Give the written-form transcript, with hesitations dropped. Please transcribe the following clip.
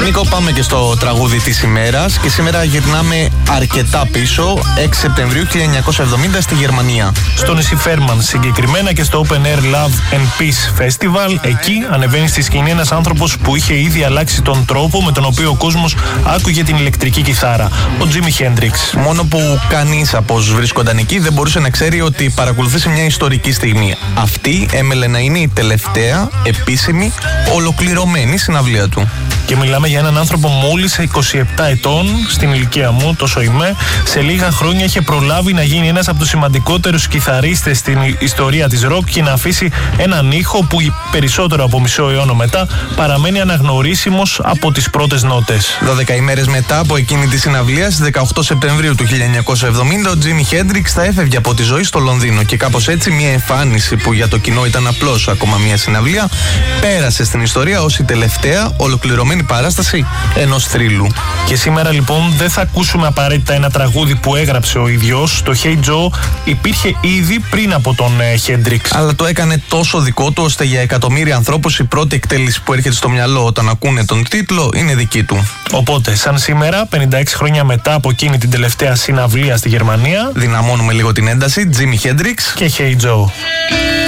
Νίκο, πάμε και στο τραγούδι της ημέρας και σήμερα γυρνάμε αρκετά πίσω, 6 Σεπτεμβρίου 1970 στη Γερμανία. Στο νησί Φέρμαν, συγκεκριμένα και στο Open Air Love and Peace Festival, εκεί ανεβαίνει στη σκηνή ένας άνθρωπος που είχε ήδη αλλάξει τον τρόπο με τον οποίο ο κόσμος άκουγε την ηλεκτρική κιθάρα, ο Τζίμι Χέντριξ. Μόνο που κανείς από όσους βρίσκονταν εκεί δεν μπορούσε να ξέρει ότι παρακολουθήσει μια ιστορική στιγμή. Αυτή έμελε να είναι η τελευταία επίσημη ολοκληρωμένη συναυλία του. Και μιλάμε για έναν άνθρωπο μόλις 27 ετών, στην ηλικία μου, τόσο είμαι. Σε λίγα χρόνια είχε προλάβει να γίνει ένας από τους σημαντικότερους κιθαρίστες στην ιστορία της ροκ και να αφήσει έναν ήχο που περισσότερο από μισό αιώνα μετά παραμένει αναγνωρίσιμος από τις πρώτες νότες. 12 ημέρες μετά από εκείνη τη συναυλία, στις 18 Σεπτεμβρίου του 1970, ο Τζίμι Χέντριξ θα έφευγε από τη ζωή στο Λονδίνο και κάπως έτσι μια εμφάνιση που για το κοινό ήταν απλώς ακόμα μια συναυλία, πέρασε στην ιστορία ως η τελευταία ολοκληρωμένη παράσταση ενός θρύλου. Και σήμερα λοιπόν δεν θα ακούσουμε απαραίτητα ένα τραγούδι που έγραψε ο ίδιος. Το Hey Joe υπήρχε ήδη πριν από τον Hendrix. Αλλά το έκανε τόσο δικό του ώστε για εκατομμύρια ανθρώπους η πρώτη εκτέλεση που έρχεται στο μυαλό όταν ακούνε τον τίτλο είναι δική του. Οπότε, σαν σήμερα, 56 χρόνια μετά από εκείνη την τελευταία συναυλία στη Γερμανία, δυναμώνουμε λίγο την ένταση. Jimi Hendrix και Hey Joe.